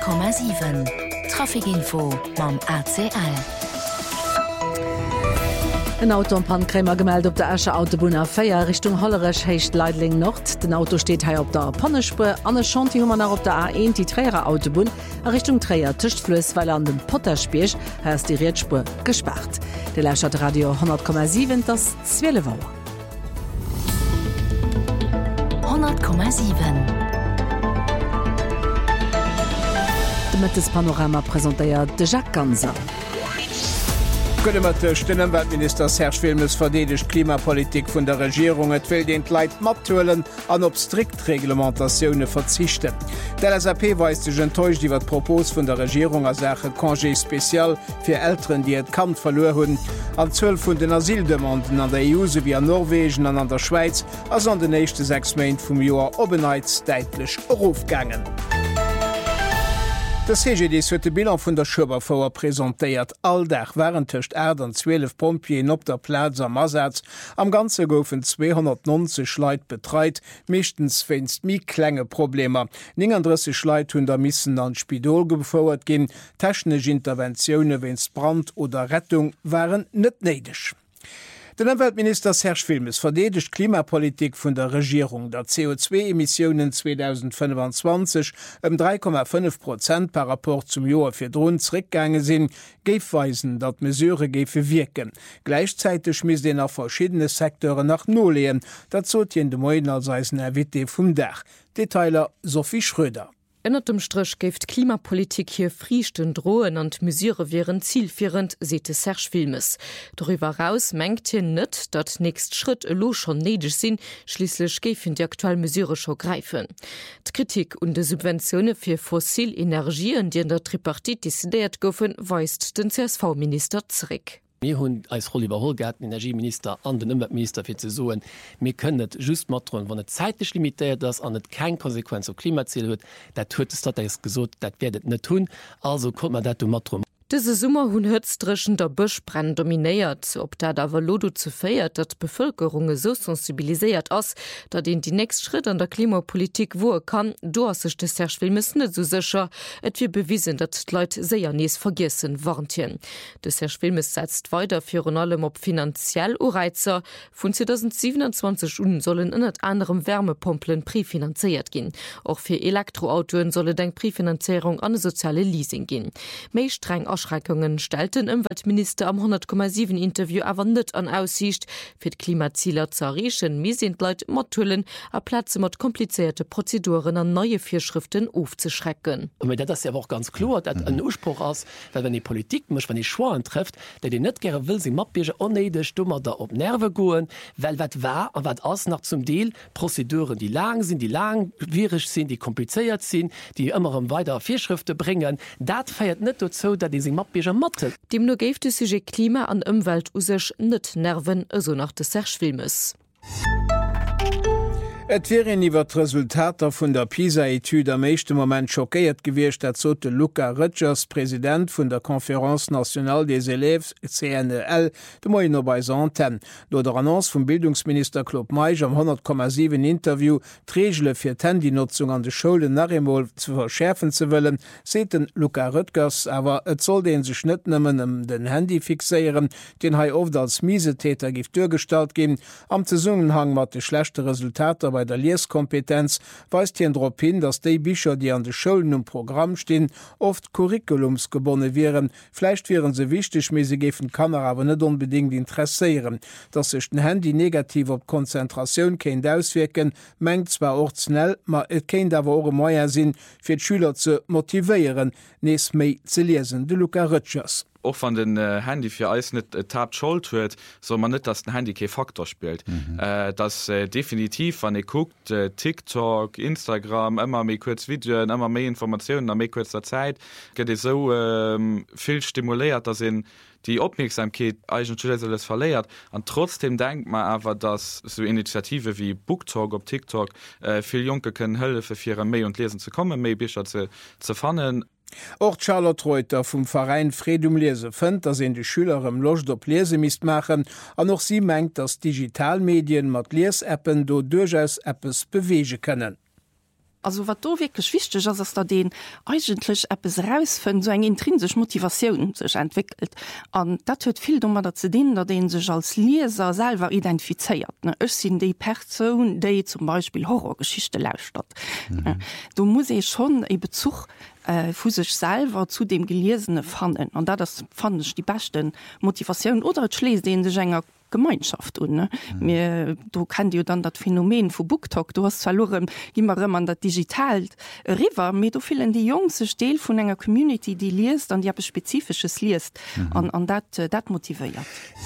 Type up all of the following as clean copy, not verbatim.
100,7 Trafikinfo mam ACL. Ein Auto am Pankrämer gemeldet op der Asche Autobahn A4 Richtung Hollerech hecht Leidling Nord. Den Auto steht hier op der Pannespur. An Chanti hummer nach op der A1 die Träger Autobahn a Richtung Träger Tischfluss, weil an den Potterspiech heißt die Rätspur gesperrt. Der Leistadt Radio 100,7 das 12 Uhr. 100,7 Damit das Panorama präsentiert de Jacques Ganser. Den Umweltminister Serge Wilmes verdedigt Klimapolitik vun der Regierung et will den Leiit mattuelen an op Striktreglementationune verzichten. Der SAP weist sich enttäuscht iwwer Propos vun der Regierung as Sache Congé spezial fir Eltern, die et Kant verloren hunn, an 12 vun den Asildemanden an der EU sowie an Norwegen an der Schweiz as an den nächste 6 Main vum Joar obenheits deitlich Rufgangen. Das CGD huet de Bilan vun der Schubervouer präsentéiert. Alldach waren töcht Ädern 12 Pompien op der Platz am Masatz. Am ganze goufen 290 Leiit betreit, mechtens fenst mi klenge Probleme. 39 Leiit hunn der Missen an Spidol gefouert ginn. Technisch Interventionioune wenn's Brand oder Rettung waren net neidisch. Den Umweltminister Serge Wilmes verdedigt Klimapolitik vun der Regierung, der CO2-Emissionen 2025 um 3,5% par rapport zum Joar fir Drohnen zurückgange sinn, geifweisen, dat Mesure gefe wirken. Gleichzeitig mis den auf verschiedene Sektoren nach no lehen, dat zot de Moin als eisen RWT vum Dach. Detailer Sophie Schröder. Ennner dem Strich geft Klimapolitik hier frichten drohen und Mesure wären zielführend, sete Serge Wilmes. Darüber raus mengt hin net, dat nächst Schritt lo schon nedig sinn, schließlich gefen die aktuelle Mesure schon greifen. Die Kritik und die Subventionen für Fossilenergien, die in der Tripartit dezidiert goffen, weist den CSV-Minister zurück. Wir haben als Oliver Holgert, den Energieminister, an den Umweltminister für zu sagen, wir können nicht just machen, wenn es zeitlich limitiert ist und es keine Konsequenz auf Klimaziele hat, das hat es das gesagt, das werdet nicht tun, also kommt man das machen. Diese Sommer hun hëtztreschen der Buschbrand dominiert, ob da da Lodo zu feiert, dat Bevölkerung so sensibilisiert ass, dat den die nächst Schritt an der Klimapolitik wo kann, du hast sich des Serge Wilmes net so sicher, et wie bewiesen, dat Leute sehr nees vergessen warntien. Des Serge Wilmes setzt weiter für allem op finanziell Ureizer, von 2027 sollen in anderem Wärmepumpen präfinanziert gehen. Auch für Elektroautoen solle denk Präfinanzierung an soziale Leasing gehen. Mei streng Ausschreckungen stellten Umweltminister am 100,7 Interview erwandet an Aussicht, für die Klimaziele zu erreichen, mir sind Leute Mottullen a Plätze mit komplizierte Prozeduren an neue Vorschriften aufzuschrecken. Und das ist ja auch ganz klar, dass ein Urspruch ist, weil wenn die Politik muss, wenn die Schwachen trifft, der die nicht gerne will, sie mappige unnötig dummer da auf Nerven gehen, weil was war und was aus nach zum Deal Prozeduren, die langwierig sind, die kompliziert sind, die immer weiter Vorschriften bringen, das feiert nicht dazu, dass die Dem nur geft es sich Klima an Umwelt usech net Nerven so nach des Serge Wilmes. Et wären iwwer d Resultater vun der PISA-Etude am meeschte Moment schockéiert gewircht, dat zote Luca Rutgers, Präsident vun der Konferenz National des Élèves CNEL, de Moiner bei Anten. Do der Annonce vum Bildungsminister Claude Meij am 100,7 Interview d'Regelle fir d'Handynutzung an de Schulen nachemol zu verschärfen ze wëllen, seten Luca Rutgers, awer et soll den sech net nëmmen den Handy fixéieren, den hai oft als Miesetäter gift durchgestalt gin, am Zusammenhang mat de schlechte Resultater bei der Lieskompetenz weist hien drop hin, dass die Bücher, die an de Schulen im Programm stehen, oft curriculumsgebonne wären. Vielleicht wären sie wichtig, aber sie geben Kamera aber nicht unbedingt interessieren. Dass sich ein Handy negativ auf Konzentration kennt auswirken, mengt zwar auch schnell, aber es kennt aber auch mehr Sinn, für die Schüler zu motivieren, nicht mehr zu lesen. De Luca Rutgers. Auch von den Handy für Eis nicht Tab schuld wird, soll man nicht, dass ein Handy kein Faktor spielt. Das definitiv, wenn ihr guckt, TikTok, Instagram, immer mehr kurz Videos, immer mehr Informationen, in mehr kurzer Zeit, geht es so viel stimuliert, dass die Aufmerksamkeit eigentlich alles verliert. Und trotzdem denkt man aber, dass so Initiative wie BookTalk auf TikTok viele Junge können helfen, für mehr und lesen zu kommen, mehr Bücher zu finden. Auch Charlotte Reuter vom Verein Fredum Lese fand, dass de Schüler im Locht op Lesemist machen, an noch sie mengt, dass Digitalmedien mat Lesappen do durchaus Apps bewege können. Also wat do wirklich wichtig ist, dass da den eigentlich etwas rausfinden, so eine intrinsische Motivation sich entwickelt. Und das hat viel dummer dazu dienen, dass den sich als Leser selber identifiziert. Ich sind die Person, die zum Beispiel Horrorgeschichte lauscht. Du musst schon einen Bezug für sich selber zu dem Gelesenen fanden. Und das fand ich die besten Motivation oder schließt den sich enger Gemeinschaft un du kann dir dann dat Phänomen vu Booktalk, du hast verloren immer man dat digital River mit du vielen die jungse Steel vun enger Community die liest an die habe spezifisches liest an dat motiviiert.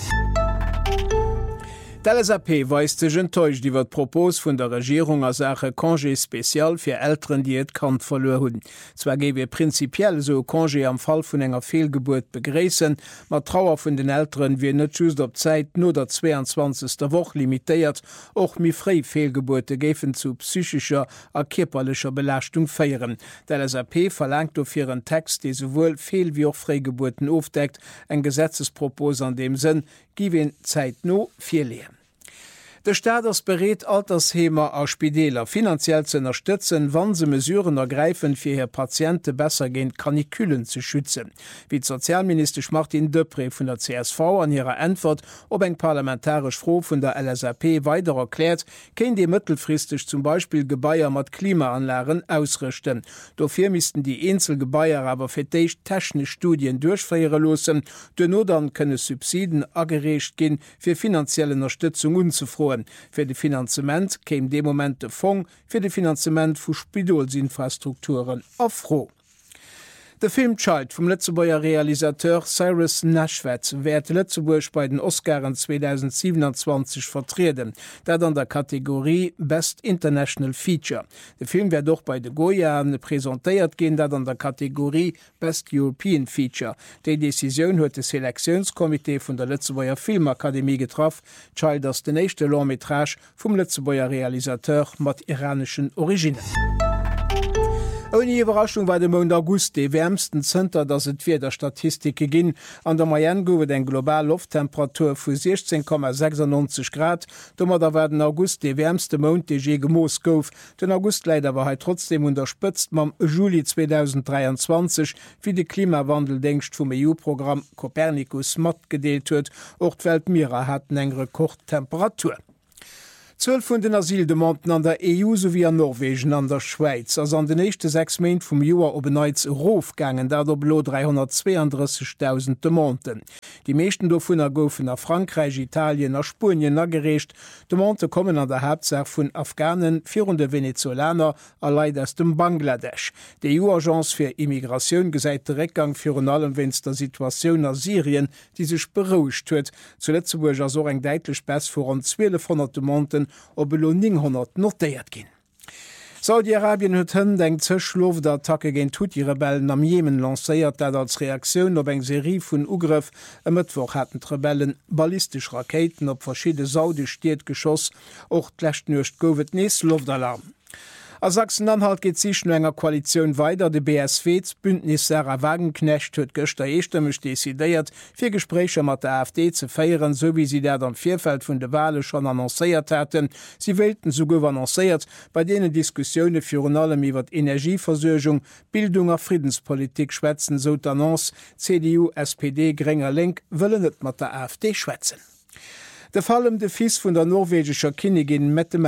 D'LSAP weist sech enttäuscht iwwer d'Propos vun der Regierung a Sache Congé spezial fir Eltern, die et Kant verloren hunn. Zwar gewe prinzipiell so Congé am Fall vun enger Fehlgeburt begréessen, mat Trauer vun den Eltern wie net just op Zeit no der 22. Woch limitéiert, och mi frei Fehlgeburte géfen zu psychischer a kipperlecher Belastung féieren. D'LSAP verlangt auf ihren Text, die sowohl Fehl wie auch Freigeburten aufdeckt, ein Gesetzespropos an dem Sinn, giwen Zeit no 4 Lehen. Der Staat ist bereit, Altersheime a Spideler finanziell zu unterstützen, wann sie Mesuren ergreifen, für ihre Patienten besser gehen Kanikülen zu schützen. Wie Sozialminister Martin Döpré von der CSV an ihrer Antwort ob ein parlamentarisch Froh von der LSAP weiter erklärt, können die mittelfristig zum Beispiel Gebäier mit Klimaanlagen ausrichten. Dafür müssten die Einzelgebäier aber für die technische Studien durchführen lassen, nur dann können Subsidien angeregt gehen, für finanzielle Unterstützung unzufrohen. Für de Finanzement käme de Moment de Fonds für de Finanzement vu Spidolsinfrastrukturen afro. Der Film Child vom Lützeburger Realisateur Cyrus Nashvett wird Lützeburg bei den Oscaren 2027 vertreten, dat an der Kategorie Best International Feature. Der Film wird doch bei de Goyane präsentiert gehen, dat an der Kategorie Best European Feature. Die Decision hat das Selektionskomitee von der Lützeburger Filmakademie getroffen. Child ist der nächste Longmetrage vom Lützeburger Realisateur mit iranischen Originen. Ohne Überraschung war dem Monat August de wärmsten Zter, dass et fir der Statistike ginn. An der Mayen goufet eng global Lufttemperatur vu 16,96 Grad. Dommer da war den August de wärmste Mond de je gemoos gouf. Den August leider war trotzdem unterspëtzt mam Juli 2023, wie de Klimawandeldenkst vum EU-Programm Copernicus mat gedeelt huet, och d'Weltmeerer hat eng Rekordtemperatur. 12 vun den Asyldemanten an der EU sowie an Norwegen an der Schweiz ass an den nächste 6 Mäint vum Joer op beneits Rofgangen, dat der blo 332.000 Demanten. Die meeschten dovunner goufen a Frankreich, Italien a Spien agerecht. Demante kommen an der Hauptsache vun Afghanen, virende Venezolaner a Leiit aus dem Bangladesch. Die EU-Agence fir Immigration gesäit de Reckgang fir allem wenns der Situation a Syrien, die sech beroucht huet. Zuletzt wurde so eng deitlech bess vor an 1200 Demanten op belo 900 notiert gin. Saudi-Arabien huet hën eng Zechlof der Attacke géint Houthi-Rebellen am Jemen lacéiert, dat als Reaktionun op eng Serie vun Ugrëff e Mëttwoch hatten Rebellen ballistisch Raketen op verschiedene Saudi-Steet geschoss, och d'lächt nucht gowet nees Luftalarm. A Sachsen-Anhalt geht sich nur enger Koalition weiter. De BSW Bündnis Sarah Wagenknecht huet gëster eestemmech desideiert, fir Gespräche mat der AfD ze feieren, so wie sie dat am Vierfeld vun de Wale schon annoncéiert hatten. Sie wählten so annoncéiert, bei denen Diskussionen führen allem iwwer Energieversorgung, Bildung a Friedenspolitik schwätzen, so d'Annonce CDU, SPD, Grenger Link wëllen net mat der AfD schwätzen. De Fall de Fis vun der norwegischer Kinigin Mette